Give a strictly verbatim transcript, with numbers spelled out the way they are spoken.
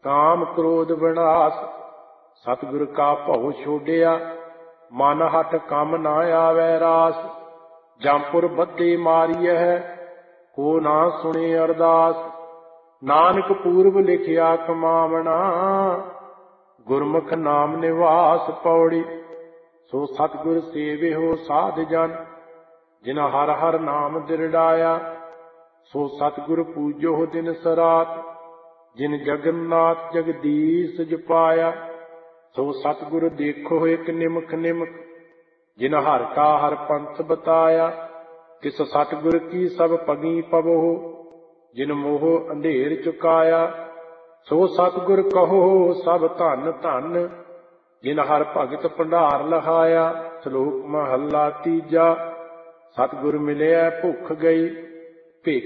ਕਾਮ ਕ੍ਰੋਧ ਵਿਨਾਸ਼। ਸਤਿਗੁਰ ਕਾ ਭਉ ਛੋਡਿਆ, ਮਨ ਹਠ ਕੰਮ ਨਾ ਆਵੈ ਰਾਸ। ਜੰਪੁਰ ਬੱਧੇ ਮਾਰੀਐ, ਕੋ ਨਾ ਸੁਣੇ ਅਰਦਾਸ। ਨਾਨਕ ਪੂਰਬ ਲਿਖਿਆ ਕਮਾਵਣਾ, ਗੁਰਮੁਖ ਨਾਮ ਨਿਵਾਸ ਪੌੜੀ। ਸੋ ਸਤਿਗੁਰ ਸੇਵਿਓ ਸਾਧ ਜਨ, ਜਿਨ ਹਰ ਹਰ ਨਾਮ ਦਿਰੜਾਇਆ। ਸੋ ਸਤਿਗੁਰ ਪੂਜੋ ਦਿਨਸ ਰਾਤ, ਜਿਨ ਜਗਨਨਾਥ ਜਗਦੀਸ਼ ਜਪਾਇਆ। ਸੋ ਸਤਿਗੁਰ ਦੇਖੋ ਇਕ ਨਿਮਖ ਨਿਮਖ, ਜਿਨ ਹਰ ਕਾ ਹਰ ਪੰਥ ਬਤਾਇਆ। ਤਿਸ ਸਤਿਗੁਰ ਕੀ ਸਭ ਪਗੀ ਪਵੋ, ਜਿਨ ਮੋਹ ਅੰਧੇਰ ਚੁਕਾਇਆ। ਸੋ ਸਤਿਗੁਰ ਕਹੋ ਸਭ ਧਨ ਧਨ, ਜਿਨ ਹਰ ਭਗਤ ਭੰਡਾਰ ਲਹਾਇਆ। ਸ਼ਲੋਕ ਮਹੱਲਾ ਤੀਜਾ। ਸਤਿਗੁਰ ਮਿਲਿਆ ਭੁੱਖ ਗਈ,